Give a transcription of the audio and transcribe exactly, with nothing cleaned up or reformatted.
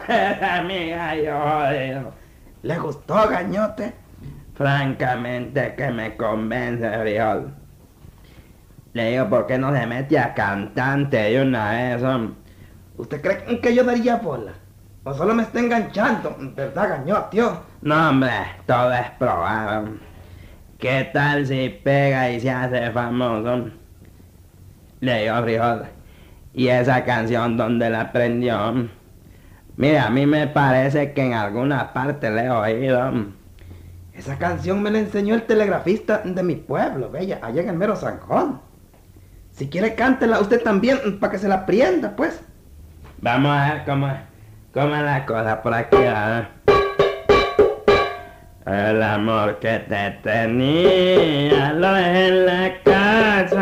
Amiga, yo jodido. ¿Le gustó, gañote? Francamente que me convence, frijol. Le digo, ¿por qué no se mete a cantante de una vez, hombre? ¿Usted cree que yo daría bola? ¿O solo me está enganchando? ¿Verdad, gañote, tío? No, hombre, todo es probable. ¿Qué tal si pega y se hace famoso? Le digo, frijol. ¿Y esa canción dónde la aprendió? Mira, a mí me parece que en alguna parte le he oído. Esa canción me la enseñó el telegrafista de mi pueblo, bella, allá en el mero San Juan. Si quiere, cántela usted también, para que se la aprenda, pues. Vamos a ver cómo, cómo es la cosa por aquí, ¿eh? El amor que te tenía lo dejé en la casa.